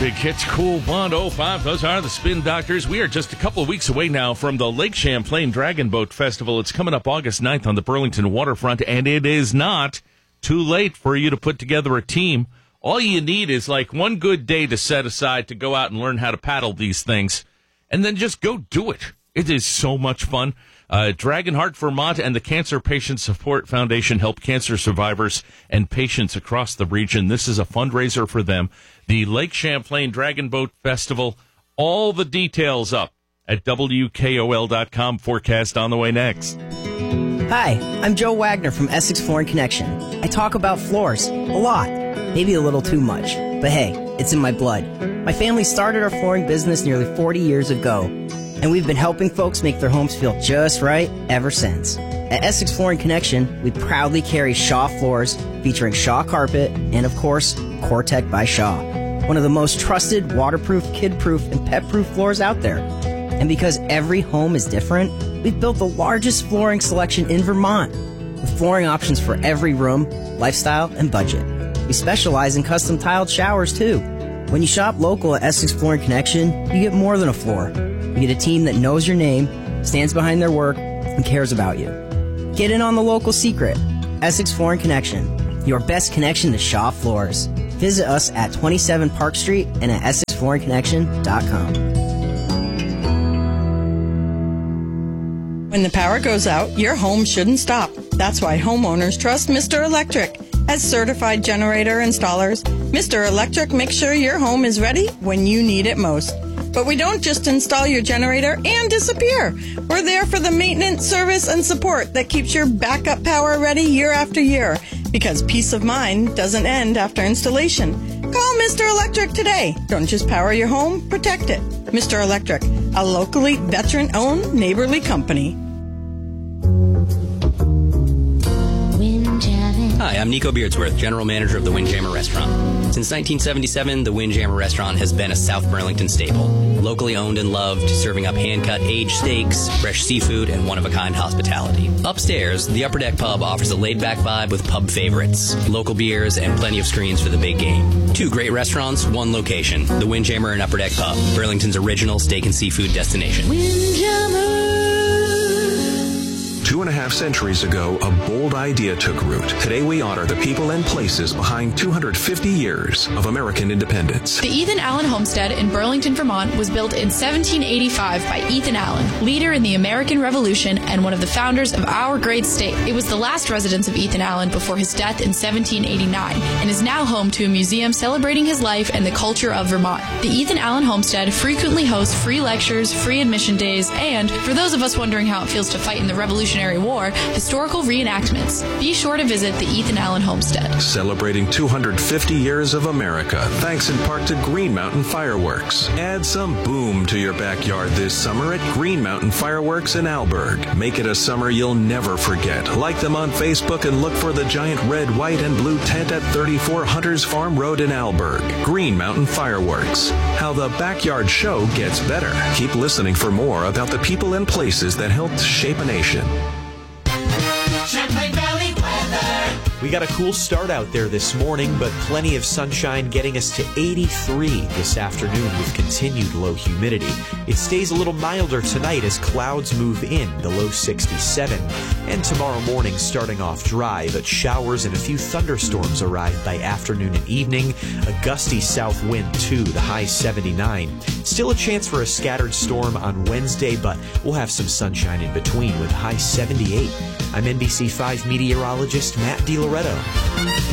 Big Hits, Cool 105. Those are the Spin Doctors. We are just a couple of weeks away now from the Lake Champlain Dragon Boat Festival. It's coming up August 9th on the Burlington waterfront, and it is not too late for you to put together a team. All you need is like one good day to set aside to go out and learn how to paddle these things, and then just go do it. It is so much fun. Dragonheart Vermont and the Cancer Patient Support Foundation help cancer survivors and patients across the region. This is a fundraiser for them. The Lake Champlain Dragon Boat Festival. All the details up at WKOL.com. Forecast on the way next. Hi, I'm Joe Wagner from Essex Flooring Connection. I talk about floors a lot, maybe a little too much, but hey, it's in my blood. My family started our flooring business nearly 40 years ago, and we've been helping folks make their homes feel just right ever since. At Essex Flooring Connection, we proudly carry Shaw floors featuring Shaw carpet and, of course, Core-Tec by Shaw, one of the most trusted waterproof, kid-proof, and pet-proof floors out there. And because every home is different, we've built the largest flooring selection in Vermont, with flooring options for every room, lifestyle, and budget. We specialize in custom tiled showers, too. When you shop local at Essex Flooring Connection, you get more than a floor. You get a team that knows your name, stands behind their work, and cares about you. Get in on the local secret. Essex Flooring Connection, your best connection to Shaw floors. Visit us at 27 Park Street and at EssexFlooringConnection.com. When the power goes out, your home shouldn't stop. That's why homeowners trust Mr. Electric. As certified generator installers, Mr. Electric makes sure your home is ready when you need it most. But we don't just install your generator and disappear. We're there for the maintenance, service, and support that keeps your backup power ready year after year. Because peace of mind doesn't end after installation. Call Mr. Electric today. Don't just power your home, protect it. Mr. Electric, a locally veteran-owned neighborly company. Hi, I'm Nico Beardsworth, General Manager of the Windjammer Restaurant. Since 1977, the Windjammer Restaurant has been a South Burlington staple. Locally owned and loved, serving up hand-cut aged steaks, fresh seafood, and one-of-a-kind hospitality. Upstairs, the Upper Deck Pub offers a laid-back vibe with pub favorites, local beers, and plenty of screens for the big game. Two great restaurants, one location. The Windjammer and Upper Deck Pub, Burlington's original steak and seafood destination. Windjammer. 2.5 centuries ago, a bold idea took root. Today we honor the people and places behind 250 years of American independence. The Ethan Allen Homestead in Burlington, Vermont was built in 1785 by Ethan Allen, leader in the American Revolution and one of the founders of our great state. It was the last residence of Ethan Allen before his death in 1789 and is now home to a museum celebrating his life and the culture of Vermont. The Ethan Allen Homestead frequently hosts free lectures, free admission days, and, for those of us wondering how it feels to fight in the Revolutionary War, historical reenactments. Be sure to visit the Ethan Allen Homestead. Celebrating 250 years of America, thanks in part to Green Mountain Fireworks. Add some boom to your backyard this summer at Green Mountain Fireworks in Alberg. Make it a summer you'll never forget. Like them on Facebook and look for the giant red, white, and blue tent at 34 Hunters Farm Road in Alberg. Green Mountain Fireworks. How the backyard show gets better. Keep listening for more about the people and places that helped shape a nation. Champlain Valley weather. We got a cool start out there this morning, but plenty of sunshine getting us to 83 this afternoon with continued low humidity. It stays a little milder tonight as clouds move in, the low 67. And tomorrow morning starting off dry, but showers and a few thunderstorms arrive by afternoon and evening. A gusty south wind too, the high 79. Still a chance for a scattered storm on Wednesday, but we'll have some sunshine in between with high 78. I'm NBC5 meteorologist Matt DiLoretto.